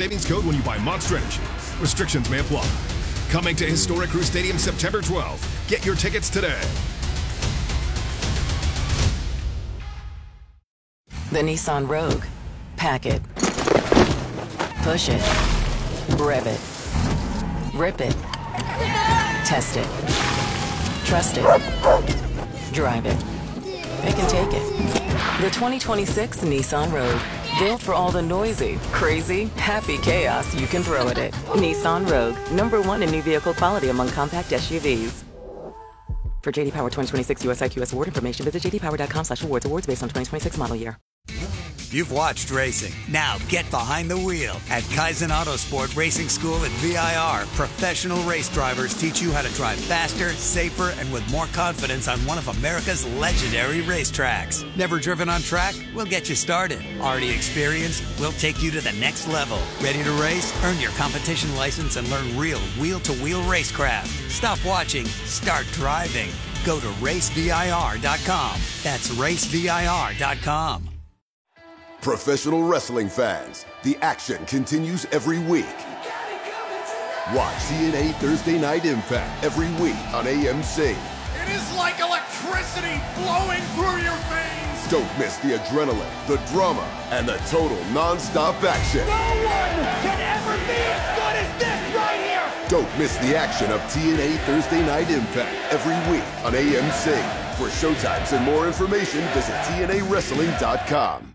savings code when you buy Monster Energy. Restrictions may apply. Coming to Historic Crew Stadium September 12th. Get your tickets today. The Nissan Rogue. Pack it. Push it. Rev it. Rip it. Test it. Trust it. Drive it. It can take it. The 2026 Nissan Rogue. Built for all the noisy, crazy, happy chaos you can throw at it. Nissan Rogue. #1 in new vehicle quality among compact SUVs. For JD Power 2026 US IQS award information, visit jdpower.com/awards. Awards based on 2026 model year. You've watched racing. Now get behind the wheel. At Kaizen Autosport Racing School at VIR, professional race drivers teach you how to drive faster, safer, and with more confidence on one of America's legendary racetracks. Never driven on track? We'll get you started. Already experienced? We'll take you to the next level. Ready to race? Earn your competition license and learn real wheel-to-wheel racecraft. Stop watching. Start driving. Go to racevir.com. That's racevir.com. Professional wrestling fans, the action continues every week. Watch TNA Thursday Night Impact every week on AMC. It is like electricity flowing through your veins. Don't miss the adrenaline, the drama, and the total non-stop action. No one can ever be as good as this right here. Don't miss the action of TNA Thursday Night Impact every week on AMC. For showtimes and more information, visit TNAWrestling.com.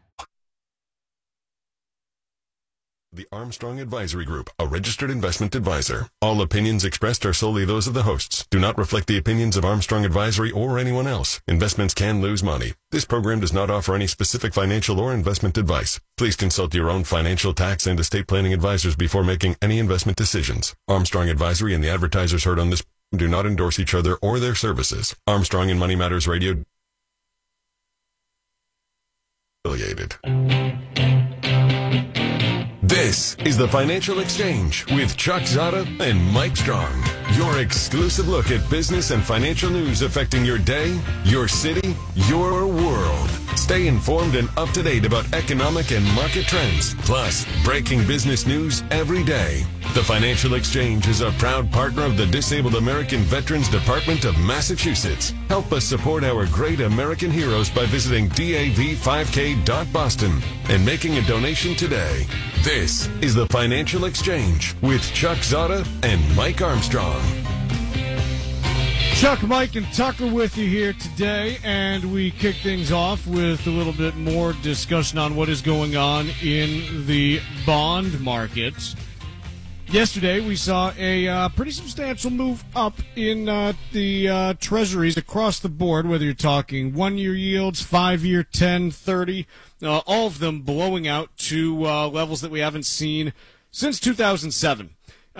The Armstrong Advisory Group, a registered investment advisor. All opinions expressed are solely those of the hosts. Do not reflect the opinions of Armstrong Advisory or anyone else. Investments can lose money. This program does not offer any specific financial or investment advice. Please consult your own financial, tax, and estate planning advisors before making any investment decisions. Armstrong Advisory and the advertisers heard on this do not endorse each other or their services. Armstrong and Money Matters Radio affiliated. This is the Financial Exchange with Chuck Zada and Mike Strong. Your exclusive look at business and financial news affecting your day, your city, your world. Stay informed and up to date about economic and market trends, plus breaking business news every day. The Financial Exchange is a proud partner of the Disabled American Veterans Department of Massachusetts. Help us support our great American heroes by visiting dav5k.boston and making a donation today. This is the Financial Exchange with Chuck Zada and Mike Armstrong. Chuck, Mike, and Tucker with you here today, and we kick things off with a little bit more discussion on what is going on in the bond market. Yesterday, we saw a pretty substantial move up in the treasuries across the board, whether you're talking 1-year yields, 5-year, 10, 30, all of them blowing out to levels that we haven't seen since 2007.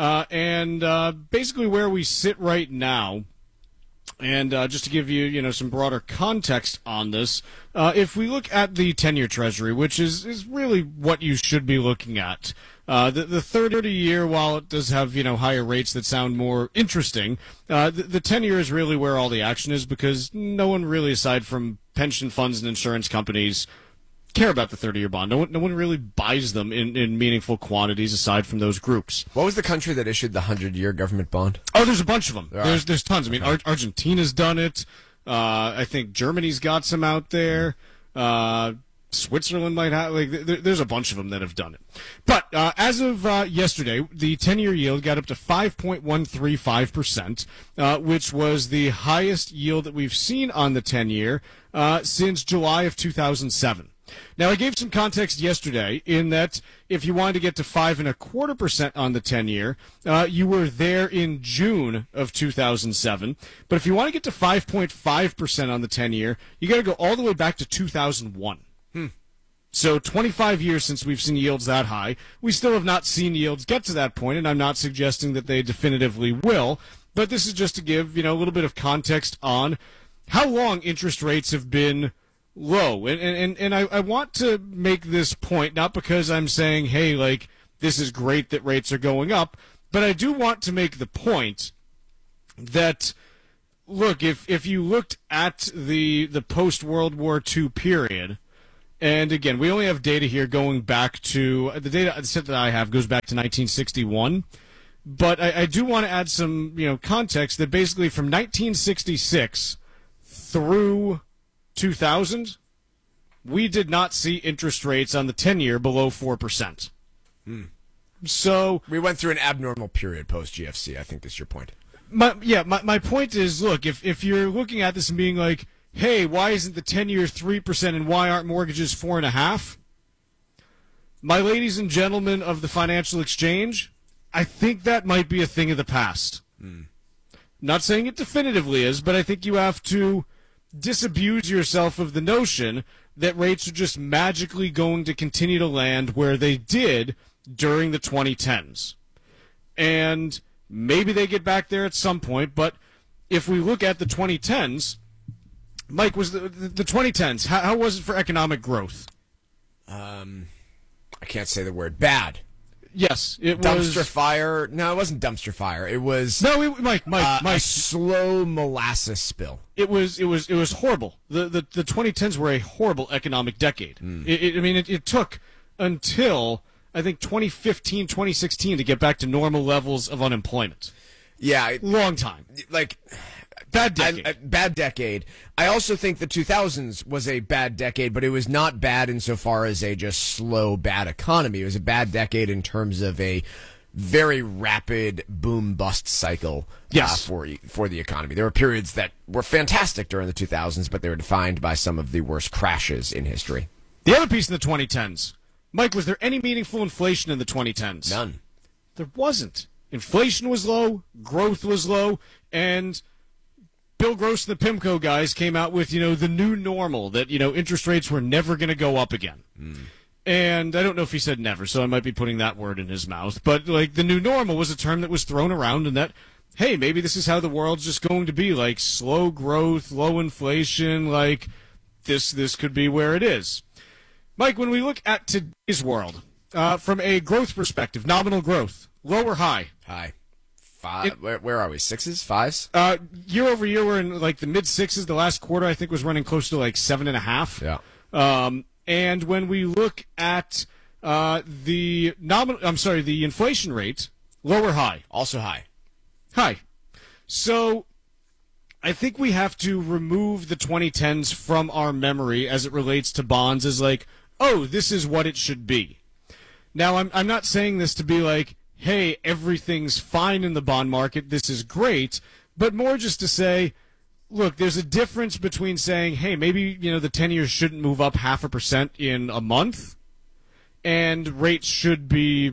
And basically where we sit right now, and just to give you, some broader context on this, if we look at the 10-year treasury, which is really what you should be looking at, the 30-year, while it does have, higher rates that sound more interesting, the 10-year is really where all the action is, because no one really, aside from pension funds and insurance companies, care about the 30-year bond. No one really buys them in meaningful quantities aside from those groups. What was the country that issued the 100-year government bond? Oh, there's a bunch of them. There's tons. I mean, Argentina's done it. I think Germany's got some out there. Switzerland might have. There's a bunch of them that have done it. But as of yesterday, the 10-year yield got up to 5.135%, which was the highest yield that we've seen on the 10-year since July of 2007. Now, I gave some context yesterday in that if you wanted to get to 5.25% on the 10-year, you were there in June of 2007. But if you want to get to 5.5% on the 10-year, you got to go all the way back to 2001. So 25 years since we've seen yields that high. We still have not seen yields get to that point, and I'm not suggesting that they definitively will. But this is just to give, a little bit of context on how long interest rates have been low. And I want to make this point, not because I'm saying, hey, this is great that rates are going up, but I do want to make the point that, look, if you looked at the post-World War II period, And again, we only have data here going back to the data set that I have goes back to 1961. But I do want to add some context that basically from 1966 through 2000, we did not see interest rates on the 10-year below 4%. So we went through an abnormal period post GFC. I think that's your point. My point is, look, if you're looking at this and being like, hey, why isn't the 10-year 3% and why aren't mortgages 4.5%? My ladies and gentlemen of the financial exchange, I think that might be a thing of the past. Not saying it definitively is, but I think you have to disabuse yourself of the notion that rates are just magically going to continue to land where they did during the 2010s. And maybe they get back there at some point, but if we look at the 2010s, Mike, was the 2010s, how was it for economic growth? I can't say the word. Bad. Yes, it was dumpster fire. No, it wasn't dumpster fire. It was Mike. A slow molasses spill. It was horrible. The 2010s were a horrible economic decade. It took until I think 2015, 2016 to get back to normal levels of unemployment. Yeah, long time. Bad decade. Bad decade. I also think the 2000s was a bad decade, but it was not bad insofar as a just slow, bad economy. It was a bad decade in terms of a very rapid boom-bust cycle for the economy. There were periods that were fantastic during the 2000s, but they were defined by some of the worst crashes in history. The other piece in the 2010s, Mike, was there any meaningful inflation in the 2010s? None. There wasn't. Inflation was low, growth was low, and Bill Gross and the PIMCO guys came out with, the new normal, that, interest rates were never going to go up again. And I don't know if he said never, so I might be putting that word in his mouth. But, the new normal was a term that was thrown around, and that, hey, maybe this is how the world's just going to be, slow growth, low inflation, this could be where it is. Mike, when we look at today's world, from a growth perspective, nominal growth, low or high? High. Where are we? Sixes? Fives? Year over year, we're in the mid sixes. The last quarter, I think, was running close to 7.5. Yeah. And when we look at the inflation rate, low or high? Also high. High. So I think we have to remove the 2010s from our memory as it relates to bonds as this is what it should be. Now, I'm not saying this to be hey, everything's fine in the bond market, this is great, but more just to say, look, there's a difference between saying, hey, maybe, the 10 years shouldn't move up 0.5% in a month, and rates should be,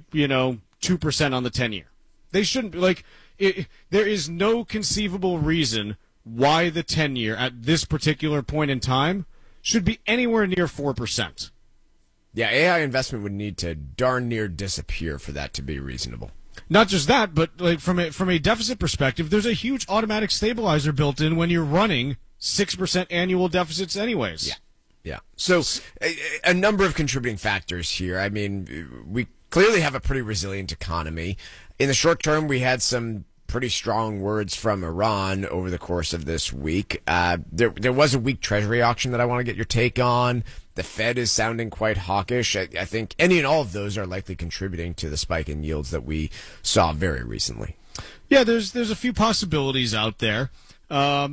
2% on the 10-year. They shouldn't be, there is no conceivable reason why the 10-year at this particular point in time should be anywhere near 4%. Yeah, AI investment would need to darn near disappear for that to be reasonable. Not just that, but from a deficit perspective, there's a huge automatic stabilizer built in when you're running 6% annual deficits anyways. Yeah. So a number of contributing factors here. I mean, we clearly have a pretty resilient economy. In the short term, we had some pretty strong words from Iran over the course of this week. There was a weak treasury auction that I want to get your take on. The Fed is sounding quite hawkish. I think any and all of those are likely contributing to the spike in yields that we saw very recently. Yeah, there's a few possibilities out there. I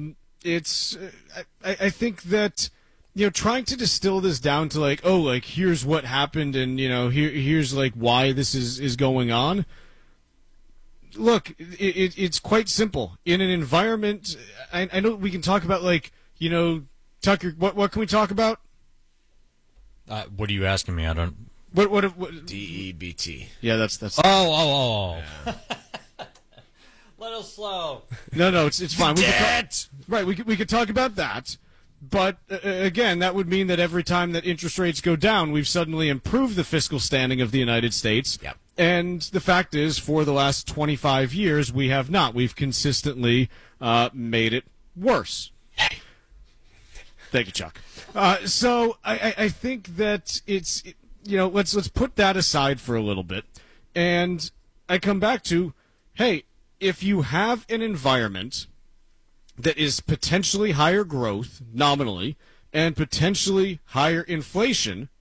think that trying to distill this down to here's what happened and here's why this is going on. Look, it's quite simple. In an environment, I know we can talk about Tucker. What can we talk about? What are you asking me? I don't. What DEBT. Yeah, that's. Oh. Yeah. Little slow. No, it's fine. We could talk about that, but again, that would mean that every time that interest rates go down, we've suddenly improved the fiscal standing of the United States. Yep. And the fact is, for the last 25 years, we have not. We've consistently made it worse. Hey. Thank you, Chuck. So I think that let's put that aside for a little bit, and I come back to, hey, if you have an environment that is potentially higher growth nominally and potentially higher inflation,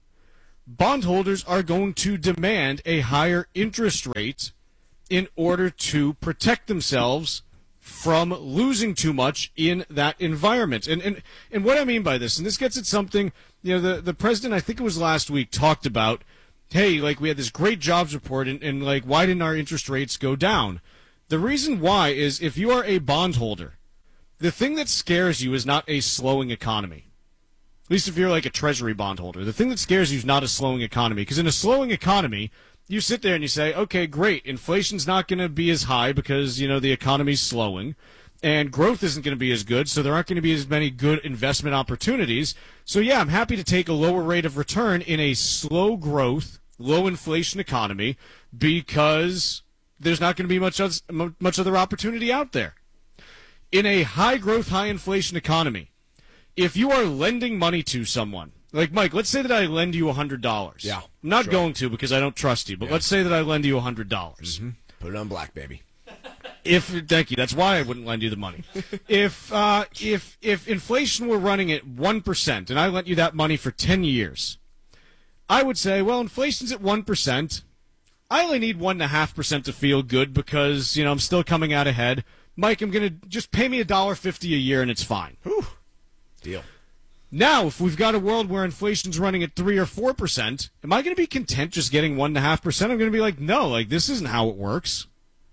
bondholders are going to demand a higher interest rate in order to protect themselves from losing too much in that environment. And what I mean by this, and this gets at something, the president, I think it was last week, talked about, hey, like we had this great jobs report and like why didn't our interest rates go down? The reason why is if you are a bondholder, the thing that scares you is not a slowing economy. At least if you're like a treasury bondholder. The thing that scares you is not a slowing economy. Because in a slowing economy, you sit there and you say, okay, great, inflation's not going to be as high because, the economy's slowing, and growth isn't going to be as good, so there aren't going to be as many good investment opportunities. So, yeah, I'm happy to take a lower rate of return in a slow growth, low inflation economy because there's not going to be much other opportunity out there. In a high growth, high inflation economy, if you are lending money to someone, like Mike, let's say that I lend you $100. Yeah. I'm not going to because I don't trust you, but let's say that I lend you $100. Mm-hmm. Put it on black, baby. Thank you. That's why I wouldn't lend you the money. If inflation were running at 1% and I lent you that money for 10 years, I would say, well, inflation's at 1%. I only need 1.5% to feel good because, I'm still coming out ahead. Mike, I'm going to just pay me $1.50 a year and it's fine. Whew. Deal. Now, if we've got a world where inflation's running at 3 or 4%, am I going to be content just getting 1.5%? I'm going to be like, no, like this isn't how it works.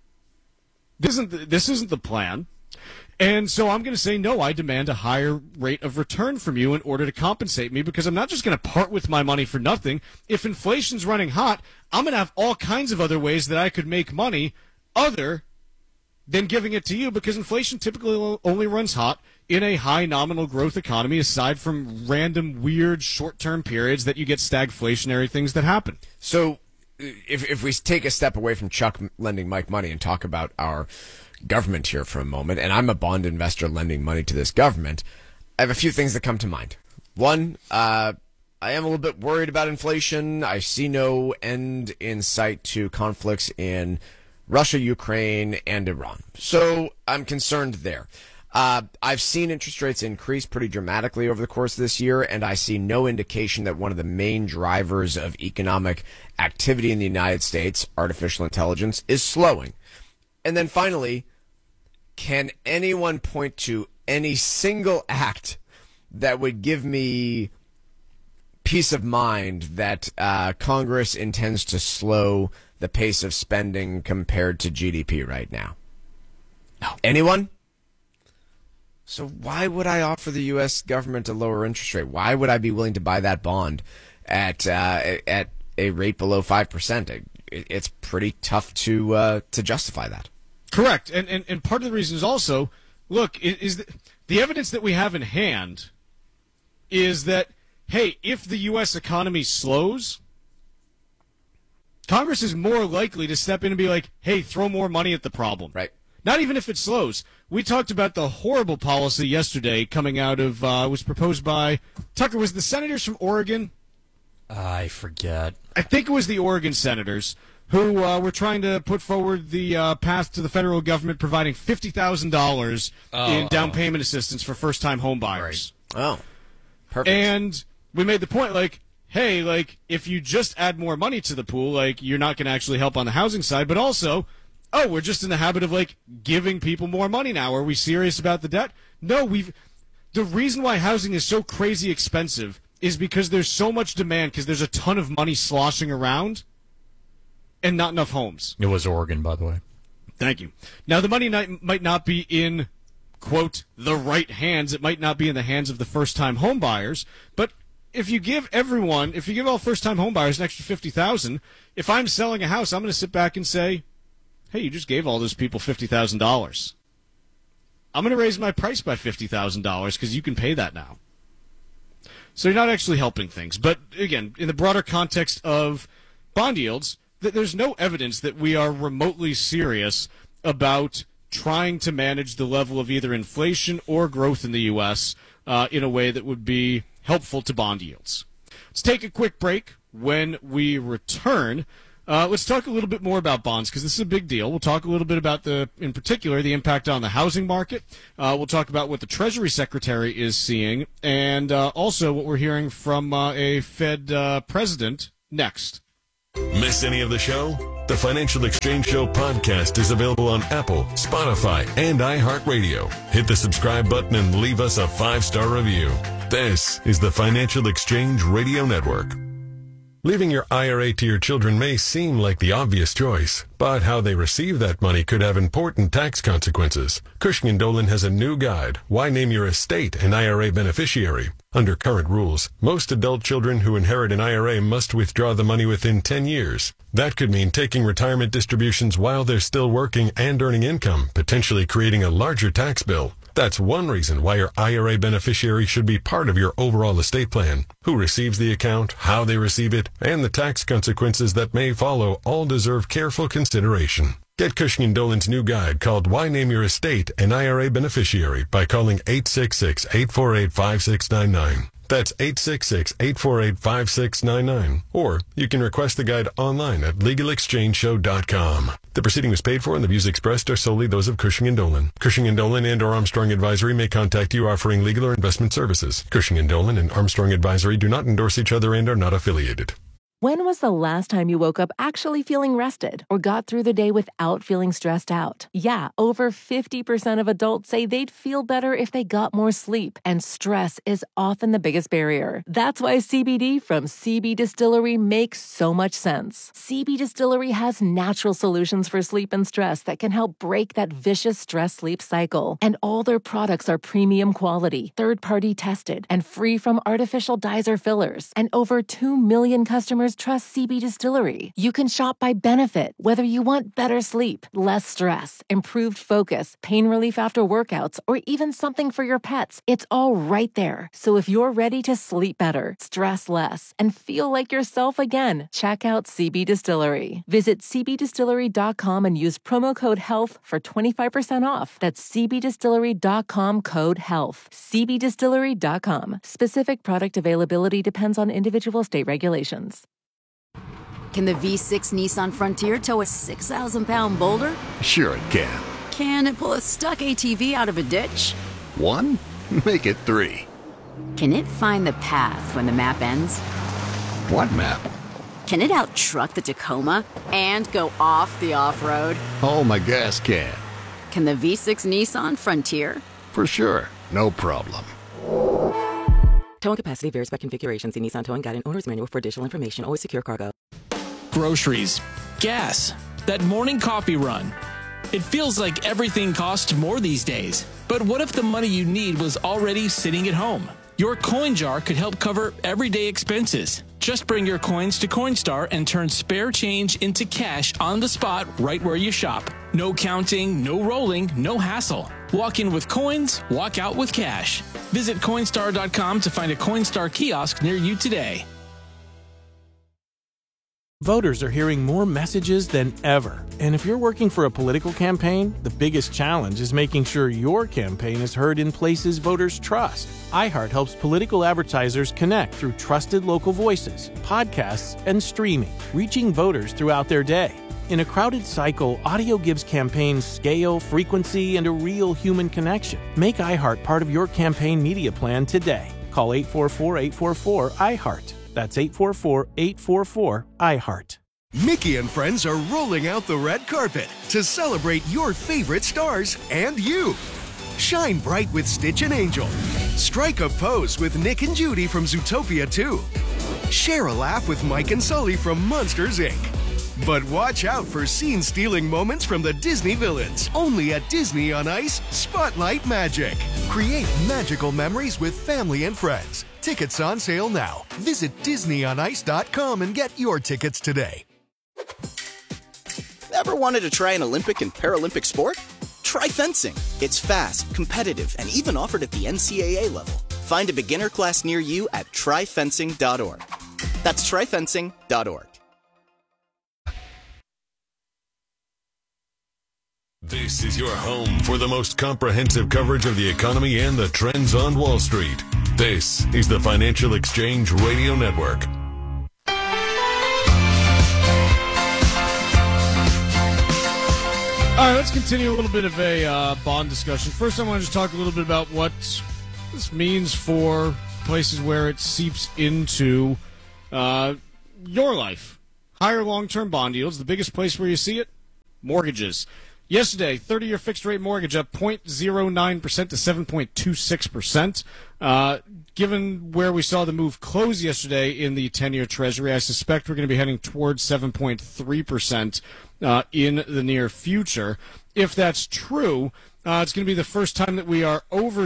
This isn't the plan. And so I'm going to say, no, I demand a higher rate of return from you in order to compensate me because I'm not just going to part with my money for nothing. If inflation's running hot, I'm going to have all kinds of other ways that I could make money other than giving it to you because inflation typically only runs hot in a high nominal growth economy aside from random weird short-term periods that you get stagflationary things that happen. So if we take a step away from Chuck lending Mike money and talk about our government here for a moment, and I'm a bond investor lending money to this government, I have a few things that come to mind. One, I am a little bit worried about inflation. I see no end in sight to conflicts in Russia, Ukraine, and Iran. So I'm concerned there. I've seen interest rates increase pretty dramatically over the course of this year, and I see no indication that one of the main drivers of economic activity in the United States, artificial intelligence, is slowing. And then finally, can anyone point to any single act that would give me peace of mind that Congress intends to slow the pace of spending compared to GDP right now? No. Anyone? So why would I offer the U.S. government a lower interest rate? Why would I be willing to buy that bond at a rate below 5%? It's pretty tough to justify that. Correct, and part of the reason is also, look, is the evidence that we have in hand is that, hey, if the U.S. economy slows, Congress is more likely to step in and be like, hey, throw more money at the problem. Right. Not even if it slows. We talked about the horrible policy yesterday coming out of, was proposed by, Tucker, was the senators from Oregon? I forget. I think it was the Oregon senators who were trying to put forward the path to the federal government providing $50,000 in down payment assistance for first-time home buyers. Right. Oh, perfect. And we made the point, like, hey, like, if you just add more money to the pool, like, you're not going to actually help on the housing side, but also, oh, we're just in the habit of, like, giving people more money now. Are we serious about the debt? No, the reason why housing is so crazy expensive is because there's so much demand because there's a ton of money sloshing around and not enough homes. It was Oregon, by the way. Thank you. Now, the money might not be in, quote, the right hands. It might not be in the hands of the first-time home buyers, but if you give all first-time home buyers an extra $50,000, if I'm selling a house, I'm going to sit back and say, hey, you just gave all those people $50,000. I'm going to raise my price by $50,000 because you can pay that now. So you're not actually helping things. But, again, in the broader context of bond yields, there's no evidence that we are remotely serious about trying to manage the level of either inflation or growth in the U.S. In a way that would be helpful to bond yields. Let's take a quick break. When we return, Let's talk a little bit more about bonds because this is a big deal. We'll talk a little bit about in particular, the impact on the housing market. We'll talk about what the Treasury Secretary is seeing, and also what we're hearing from a Fed president next. Miss any of the show? The Financial Exchange Show podcast is available on Apple, Spotify, and iHeartRadio. Hit the subscribe button and leave us a 5-star review. This is the Financial Exchange Radio Network. Leaving your IRA to your children may seem like the obvious choice, but how they receive that money could have important tax consequences. Cushing & Dolan has a new guide, Why Name Your Estate an IRA Beneficiary. Under current rules, most adult children who inherit an IRA must withdraw the money within 10 years. That could mean taking retirement distributions while they're still working and earning income, potentially creating a larger tax bill. That's one reason why your IRA beneficiary should be part of your overall estate plan. Who receives the account, how they receive it, and the tax consequences that may follow all deserve careful consideration. Get Cushing & Dolan's new guide called Why Name Your Estate an IRA Beneficiary by calling 866-848-5699. That's 866-848-5699. Or you can request the guide online at LegalExchangeShow.com. The proceeding was paid for and the views expressed are solely those of Cushing & Dolan. Cushing & Dolan and or Armstrong Advisory may contact you offering legal or investment services. Cushing & Dolan and Armstrong Advisory do not endorse each other and are not affiliated. When was the last time you woke up actually feeling rested or got through the day without feeling stressed out? Yeah, over 50% of adults say they'd feel better if they got more sleep, and stress is often the biggest barrier. That's why CBD from CB Distillery makes so much sense. CB Distillery has natural solutions for sleep and stress that can help break that vicious stress-sleep cycle. And all their products are premium quality, third-party tested, and free from artificial dyes or fillers. And over 2 million customers trust CB Distillery. You can shop by benefit, whether you want better sleep, less stress, improved focus, pain relief after workouts, or even something for your pets. It's all right there. So if you're ready to sleep better, stress less, and feel like yourself again, check out CB Distillery. Visit cbdistillery.com and use promo code HEALTH for 25% off. That's cbdistillery.com code HEALTH. cbdistillery.com. Specific product availability depends on individual state regulations. Can the V6 Nissan Frontier tow a 6,000-pound boulder? Sure it can. Can it pull a stuck ATV out of a ditch? 1? Make it 3. Can it find the path when the map ends? What map? Can it out-truck the Tacoma and go off the off-road? Oh, my gas can. Can the V6 Nissan Frontier? For sure. No problem. Towing capacity varies by configuration. See Nissan Towing Guide and Owner's Manual for additional information. Always secure cargo. Groceries, gas, that morning coffee run. It feels like everything costs more these days. But what if the money you need was already sitting at home? Your coin jar could help cover everyday expenses. Just bring your coins to Coinstar and turn spare change into cash on the spot right where you shop. No counting, no rolling, no hassle. Walk in with coins, walk out with cash. Visit Coinstar.com to find a Coinstar kiosk near you today. Voters are hearing more messages than ever. And if you're working for a political campaign, the biggest challenge is making sure your campaign is heard in places voters trust. iHeart helps political advertisers connect through trusted local voices, podcasts, and streaming, reaching voters throughout their day. In a crowded cycle, audio gives campaigns scale, frequency, and a real human connection. Make iHeart part of your campaign media plan today. Call 844-844-iHeart. That's 844-844-iHeart. Mickey and friends are rolling out the red carpet to celebrate your favorite stars and you. Shine bright with Stitch and Angel. Strike a pose with Nick and Judy from Zootopia 2. Share a laugh with Mike and Sully from Monsters, Inc. But watch out for scene-stealing moments from the Disney villains. Only at Disney on Ice, Spotlight Magic. Create magical memories with family and friends. Tickets on sale now. Visit DisneyOnIce.com and get your tickets today. Ever wanted to try an Olympic and Paralympic sport? Try fencing. It's fast, competitive, and even offered at the NCAA level. Find a beginner class near you at tryfencing.org. That's tryfencing.org. This is your home for the most comprehensive coverage of the economy and the trends on Wall Street. This is the Financial Exchange Radio Network. All right, let's continue a little bit of a bond discussion. First, I want to just talk a little bit about what this means for places where it seeps into your life. Higher long-term bond yields, the biggest place where you see it, mortgages. Yesterday, 30-year fixed-rate mortgage up 0.09% to 7.26%. Given where we saw the move close yesterday in the 10-year Treasury, I suspect we're going to be heading towards 7.3% in the near future. If that's true, it's going to be the first time that we are over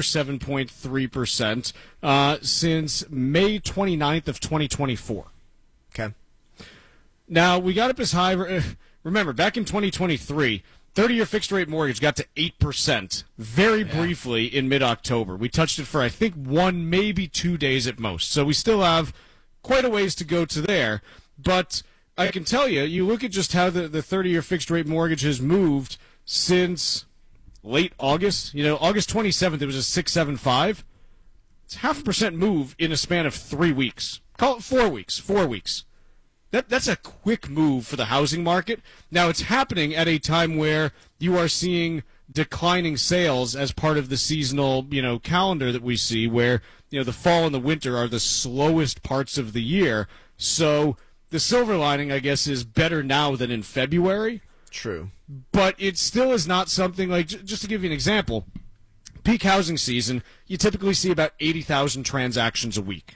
7.3% since May 29th of 2024. Okay. Now, we got up as high. Remember, back in 2023, 30-year fixed-rate mortgage got to 8% very briefly in mid-October. We touched it for, I think, 1, maybe 2 days at most. So we still have quite a ways to go to there. But I can tell you, you look at just how the 30-year fixed-rate mortgage has moved since late August. You know, August 27th, it was a 6.75. It's 0.5% move in a span of 3 weeks. Call it 4 weeks. 4 weeks. That's a quick move for the housing market. Now, it's happening at a time where you are seeing declining sales as part of the seasonal, calendar that we see, where, the fall and the winter are the slowest parts of the year. So the silver lining, I guess, is better now than in February. True. But it still is not something like, just to give you an example, peak housing season, you typically see about 80,000 transactions a week.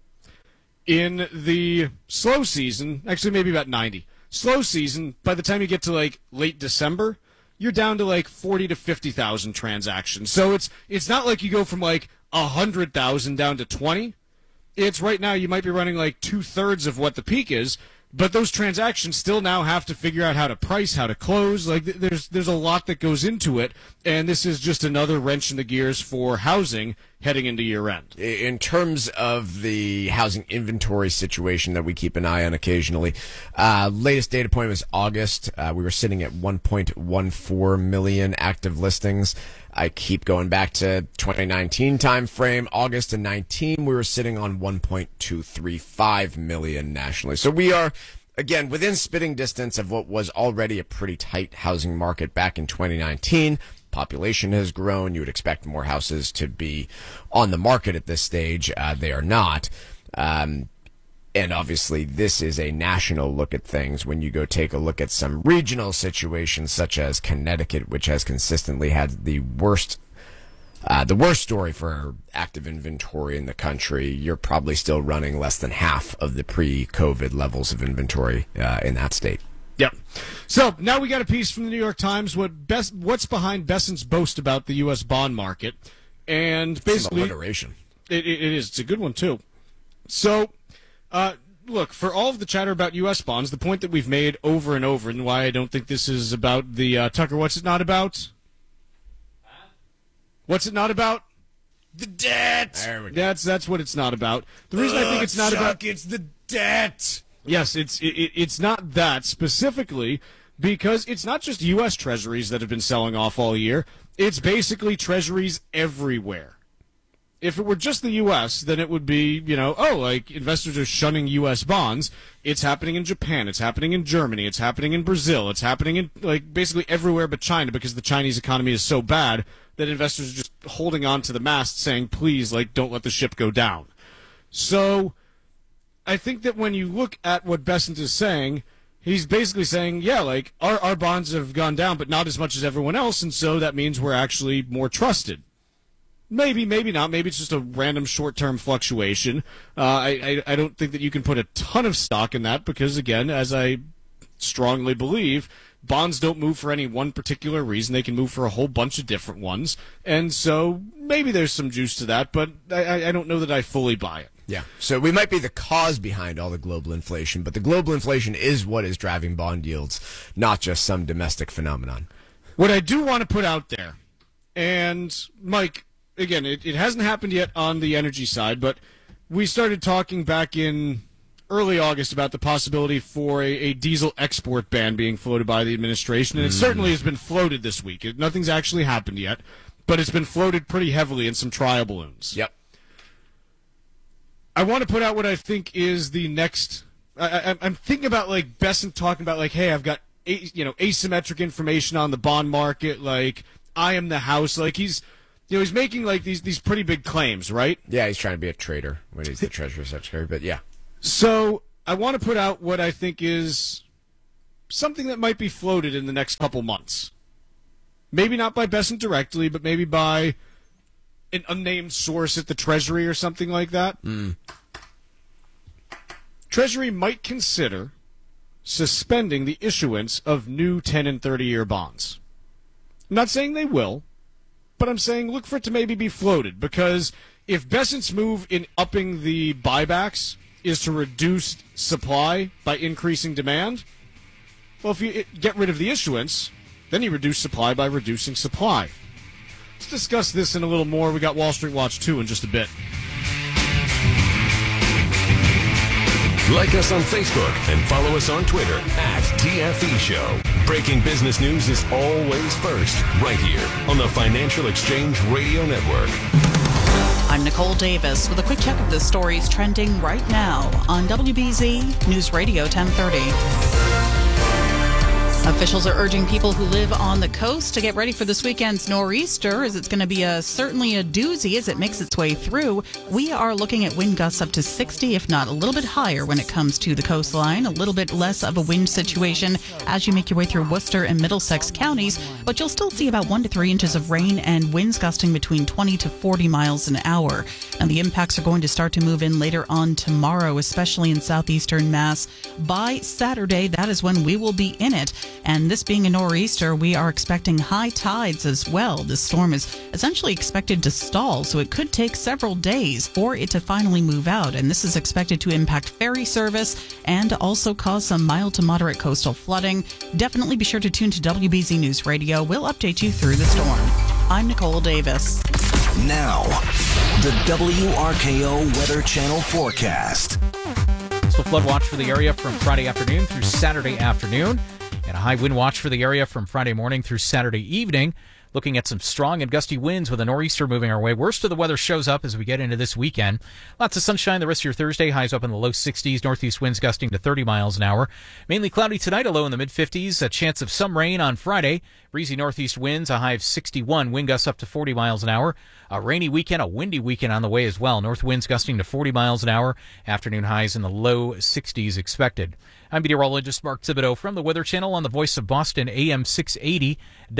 In the slow season, actually maybe about 90. Slow season, by the time you get to late December, you're down to 40 to 50,000 transactions. So it's not like you go from 100,000 down to 20. It's right now you might be running 2/3 of what the peak is, but those transactions still now have to figure out how to price, how to close. There's a lot that goes into it, and this is just another wrench in the gears for housing heading into year end. In terms of the housing inventory situation that we keep an eye on occasionally, latest data point was August. We were sitting at 1.14 million active listings. I keep going back to 2019 time frame. August of 19, we were sitting on 1.235 million nationally. So we are, again, within spitting distance of what was already a pretty tight housing market back in 2019. Population has grown. You would expect more houses to be on the market at this stage. They are not. And obviously, this is a national look at things. When you go take a look at some regional situations, such as Connecticut, which has consistently had the worst story for active inventory in the country, you're probably still running less than half of the pre-COVID levels of inventory in that state. Yep. So now we got a piece from the New York Times. What's behind Bessent's boast about the U.S. bond market? And basically, some alliteration. It is. It's a good one too. So. Look, for all of the chatter about U.S. bonds, the point that we've made over and over, and why I don't think this is about the Tucker, what's it not about? What's it not about? The debt. There we go. That's what it's not about. The reason I think it's not about it's the debt. Yes, it's not that specifically because it's not just U.S. Treasuries that have been selling off all year. It's basically Treasuries everywhere. If it were just the U.S., then it would be, investors are shunning U.S. bonds. It's happening in Japan. It's happening in Germany. It's happening in Brazil. It's happening in, basically everywhere but China because the Chinese economy is so bad that investors are just holding on to the mast saying, please, don't let the ship go down. So I think that when you look at what Bessent is saying, he's basically saying, our bonds have gone down, but not as much as everyone else, and so that means we're actually more trusted. Maybe, maybe not. Maybe it's just a random short-term fluctuation. I don't think that you can put a ton of stock in that because, again, as I strongly believe, bonds don't move for any one particular reason. They can move for a whole bunch of different ones. And so maybe there's some juice to that, but I don't know that I fully buy it. Yeah. So we might be the cause behind all the global inflation, but the global inflation is what is driving bond yields, not just some domestic phenomenon. What I do want to put out there, and Mike, again, it hasn't happened yet on the energy side, but we started talking back in early August about the possibility for a diesel export ban being floated by the administration, and it certainly has been floated this week. Nothing's actually happened yet, but it's been floated pretty heavily in some trial balloons. Yep. I want to put out what I think is the next... I'm thinking about, Bessent talking about, hey, I've got asymmetric information on the bond market, like I am the house. Like he's making like these pretty big claims, right? Yeah, he's trying to be a trader when he's the Treasury Secretary, but yeah. So I want to put out what I think is something that might be floated in the next couple months. Maybe not by Bessent directly, but maybe by an unnamed source at the Treasury or something like that. Treasury might consider suspending the issuance of new 10 and 30-year bonds. I'm not saying they will, but I'm saying look for it to maybe be floated, because if Bessent's move in upping the buybacks is to reduce supply by increasing demand, well, if you get rid of the issuance, then you reduce supply by reducing supply. Let's discuss this in a little more. We got Wall Street Watch 2 in just a bit. Like us on Facebook and follow us on Twitter at TFE Show. Breaking business news is always first, right here on the Financial Exchange Radio Network. I'm Nicole Davis with a quick check of the stories trending right now on WBZ News Radio 1030. Officials are urging people who live on the coast to get ready for this weekend's nor'easter, as it's going to be certainly a doozy as it makes its way through. We are looking at wind gusts up to 60, if not a little bit higher when it comes to the coastline. A little bit less of a wind situation as you make your way through Worcester and Middlesex counties, but you'll still see about 1 to 3 inches of rain and winds gusting between 20 to 40 miles an hour. Now, the impacts are going to start to move in later on tomorrow, especially in southeastern Mass. By Saturday, that is when we will be in it. And this being a nor'easter, we are expecting high tides as well. This storm is essentially expected to stall, so it could take several days for it to finally move out. And this is expected to impact ferry service and also cause some mild to moderate coastal flooding. Definitely be sure to tune to WBZ News Radio. We'll update you through the storm. I'm Nicole Davis. Now, the WRKO Weather Channel forecast. So flood watch for the area from Friday afternoon through Saturday afternoon. And a high wind watch for the area from Friday morning through Saturday evening. Looking at some strong and gusty winds with a nor'easter moving our way. Worst of the weather shows up as we get into this weekend. Lots of sunshine the rest of your Thursday. Highs up in the low 60s. Northeast winds gusting to 30 miles an hour. Mainly cloudy tonight, a low in the mid-50s. A chance of some rain on Friday. Breezy northeast winds, a high of 61. Wind gusts up to 40 miles an hour. A rainy weekend, a windy weekend on the way as well. North winds gusting to 40 miles an hour. Afternoon highs in the low 60s expected. I'm meteorologist Mark Thibodeau from the Weather Channel on the Voice of Boston, AM 680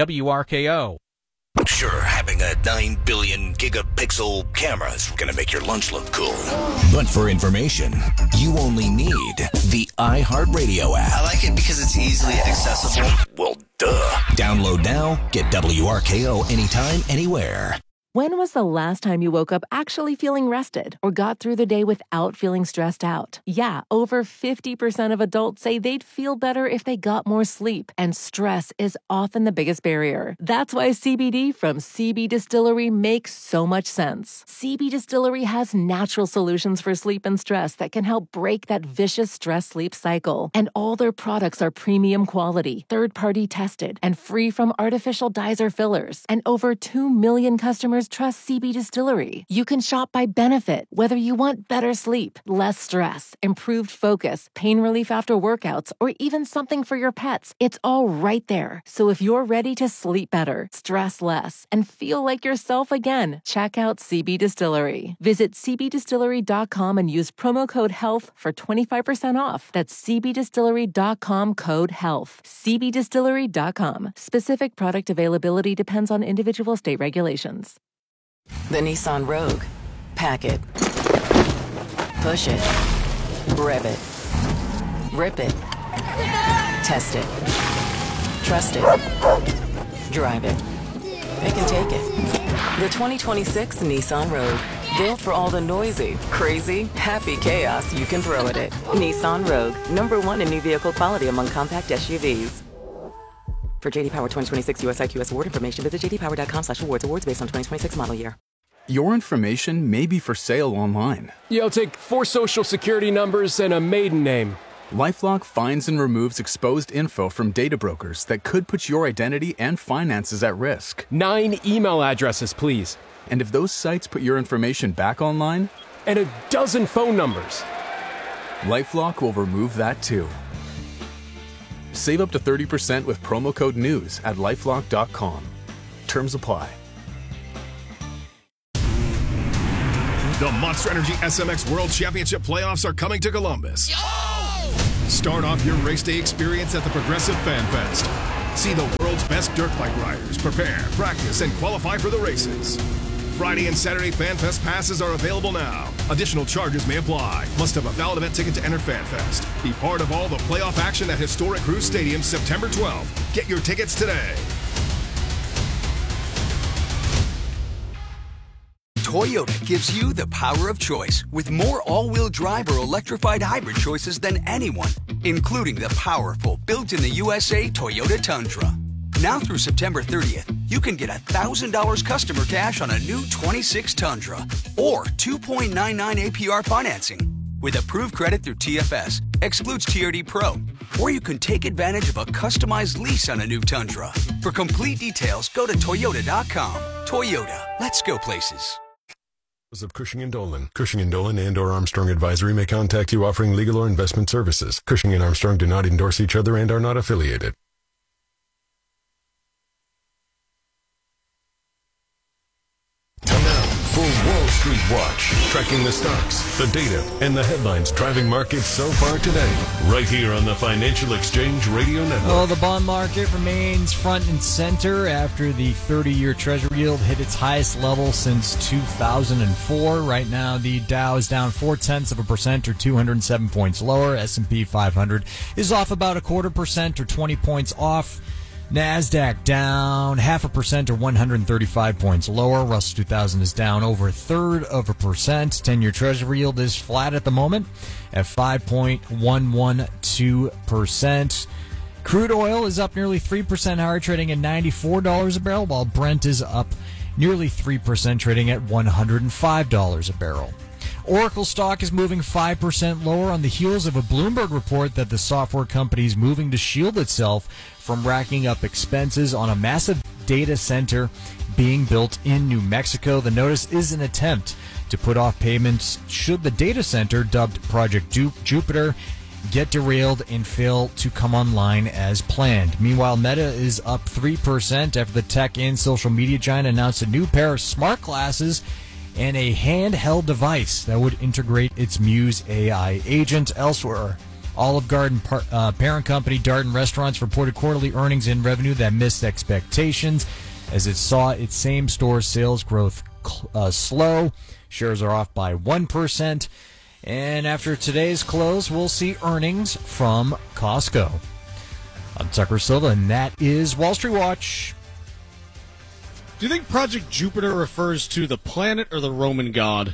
WRKO. Sure, having a 9 billion gigapixel camera is going to make your lunch look cool. But for information, you only need the iHeartRadio app. I like it because it's easily accessible. Well, duh. Download now, get WRKO anytime, anywhere. When was the last time you woke up actually feeling rested or got through the day without feeling stressed out? Yeah, over 50% of adults say they'd feel better if they got more sleep, and stress is often the biggest barrier. That's why CBD from CB Distillery makes so much sense. CB Distillery has natural solutions for sleep and stress that can help break that vicious stress-sleep cycle. And all their products are premium quality, third-party tested, and free from artificial dyes or fillers. And over 2 million customers trust CB Distillery. You can shop by benefit, whether you want better sleep, less stress, improved focus, pain relief after workouts, or even something for your pets. It's all right there. So if you're ready to sleep better, stress less, and feel like yourself again, check out CB Distillery. Visit cbdistillery.com and use promo code HEALTH for 25% off. That's cbdistillery.com code HEALTH. cbdistillery.com. Specific product availability depends on individual state regulations. The Nissan Rogue. Pack it. Push it. Rev it. Rip it. Test it. Trust it. Drive it. It can take it. The 2026 Nissan Rogue. Built for all the noisy, crazy, happy chaos you can throw at it. Nissan Rogue. #1 in new vehicle quality among compact SUVs. For J.D. Power 2026 US IQS award information, visit jdpower.com/awards. Awards based on 2026 model year. Your information may be for sale online. Yeah, I'll take 4 social security numbers and a maiden name. LifeLock finds and removes exposed info from data brokers that could put your identity and finances at risk. 9 email addresses, please. And if those sites put your information back online? And a dozen phone numbers. LifeLock will remove that too. Save up to 30% with promo code NEWS at LifeLock.com. Terms apply. The Monster Energy SMX World Championship playoffs are coming to Columbus. Start off your race day experience at the Progressive Fan Fest. See the world's best dirt bike riders prepare, practice, and qualify for the races. Friday and Saturday Fan Fest passes are available now. Additional charges may apply. Must have a valid event ticket to enter Fan Fest. Be part of all the playoff action at historic Cruise Stadium September 12th. Get your tickets today. Toyota gives you the power of choice with more all-wheel drive or electrified hybrid choices than anyone, including the powerful built-in-the-USA Toyota Tundra. Now through September 30th, you can get $1,000 customer cash on a new 26 Tundra or 2.99 APR financing. With approved credit through TFS, excludes TRD Pro, or you can take advantage of a customized lease on a new Tundra. For complete details, go to Toyota.com. Toyota, let's go places. Of Cushing & Dolan. Cushing & Dolan and/or Armstrong Advisory may contact you offering legal or investment services. Cushing and Armstrong do not endorse each other and are not affiliated. And now, for Wall Street Watch, tracking the stocks, the data, and the headlines driving markets so far today, right here on the Financial Exchange Radio Network. Well, the bond market remains front and center after the 30-year Treasury yield hit its highest level since 2004. Right now, the Dow is down 0.4% or 207 points lower. S&P 500 is off about 0.25% or 20 points off. NASDAQ down 0.5% or 135 points lower. Russell 2000 is down over 1/3%. 10-year Treasury yield is flat at the moment at 5.112%. Crude oil is up nearly 3% higher, trading at $94 a barrel, while Brent is up nearly 3%, trading at $105 a barrel. Oracle stock is moving 5% lower on the heels of a Bloomberg report that the software company is moving to shield itself from racking up expenses on a massive data center being built in New Mexico. The notice is an attempt to put off payments should the data center, dubbed Project Jupiter, get derailed and fail to come online as planned. Meanwhile, Meta is up 3% after the tech and social media giant announced a new pair of smart glasses and a handheld device that would integrate its Muse AI agent. Elsewhere, Olive Garden parent company Darden Restaurants reported quarterly earnings and revenue that missed expectations as it saw its same-store sales growth slow. Shares are off by 1%. And after today's close, we'll see earnings from Costco. I'm Tucker Silva, and that is Wall Street Watch. Do you think Project Jupiter refers to the planet or the Roman god?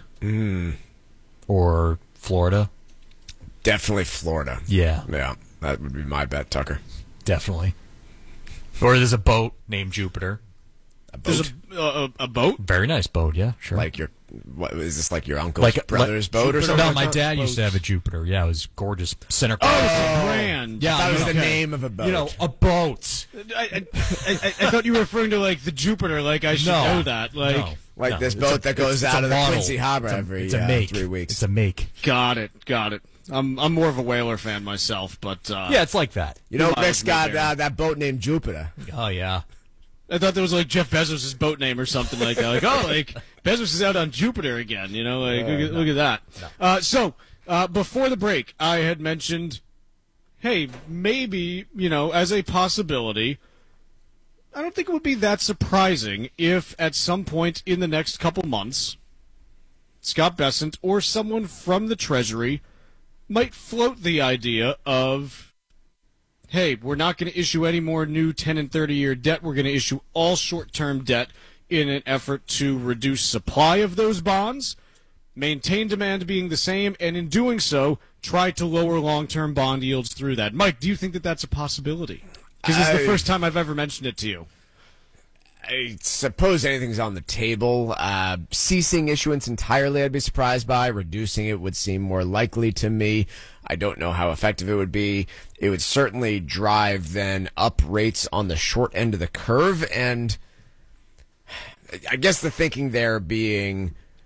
Or Florida? Definitely Florida. Yeah. Yeah, that would be my bet, Tucker. Definitely. Or there's a boat named Jupiter. A boat? There's a boat? Very nice boat, yeah, sure. Like your, what is this, like your uncle's brother's boat or something? No, my dad used to have a Jupiter. Yeah, it was gorgeous. Center. Oh, grand. Yeah, that was the name of a boat. You know, a boat. I thought you were referring to like the Jupiter. Like I should know that. Like this boat that goes out of the Quincy Harbor every 3 weeks. It's a make. Got it. I'm more of a whaler fan myself, but yeah, it's like that. You know, Nick's got that boat named Jupiter. Oh yeah. I thought that was like Jeff Bezos' boat name or something like that. Like, Bezos is out on Jupiter again. You know, like look at that. No. So before the break, I had mentioned, hey, maybe, you know, as a possibility, I don't think it would be that surprising if at some point in the next couple months, Scott Bessent or someone from the Treasury might float the idea of, hey, we're not going to issue any more new 10 and 30-year debt. We're going to issue all short-term debt in an effort to reduce supply of those bonds, maintain demand being the same, and in doing so, try to lower long-term bond yields through that. Mike, do you think that that's a possibility? Because this is the first time I've ever mentioned it to you. I suppose anything's on the table. Ceasing issuance entirely, I'd be surprised by. Reducing it would seem more likely to me. I don't know how effective it would be. It would certainly drive then up rates on the short end of the curve. And I guess the thinking there being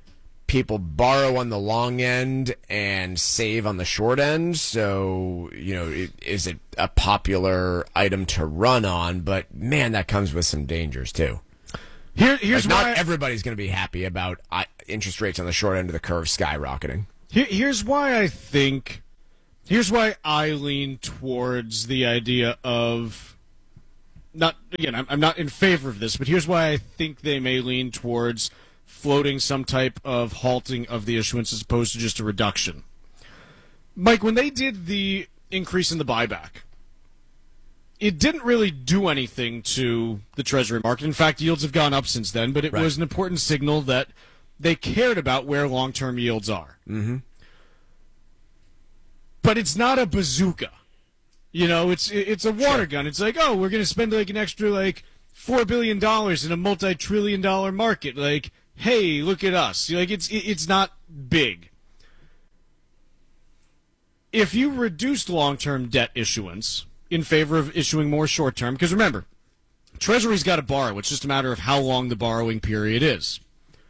people borrow on the long end and save on the short end. So, is it a popular item to run on? But, man, that comes with some dangers, too. Here's not why everybody's going to be happy about interest rates on the short end of the curve skyrocketing. Here's why I lean towards the idea of I'm not in favor of this, but here's why I think they may lean towards floating some type of halting of the issuance as opposed to just a reduction. Mike, when they did the increase in the buyback, it didn't really do anything to the Treasury market. In fact, yields have gone up since then, but it was an important signal that they cared about where long-term yields are. Mm-hmm. But it's not a bazooka. It's a water gun. It's like, oh, we're going to spend like an extra like $4 billion in a multi-trillion-dollar market. Like, hey, look at us. Like, it's not big. If you reduced long-term debt issuance in favor of issuing more short-term, because remember, Treasury's got to borrow. It's just a matter of how long the borrowing period is.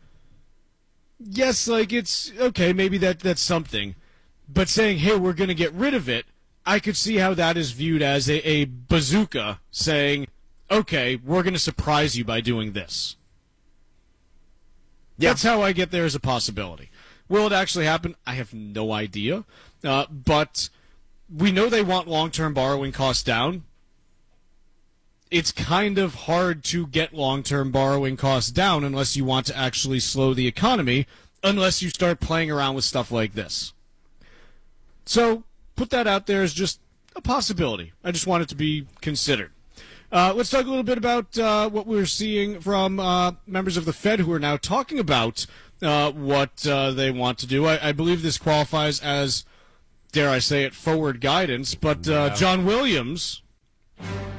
Yes, like it's okay, maybe that's something. But saying, hey, we're going to get rid of it, I could see how that is viewed as a bazooka saying, okay, we're going to surprise you by doing this. Yeah. That's how I get there as a possibility. Will it actually happen? I have no idea. But we know they want long-term borrowing costs down. It's kind of hard to get long-term borrowing costs down unless you want to actually slow the economy, unless you start playing around with stuff like this. So put that out there as just a possibility. I just want it to be considered. Let's talk a little bit about what we're seeing from members of the Fed who are now talking about what they want to do. I believe this qualifies as, dare I say it, forward guidance. But John Williams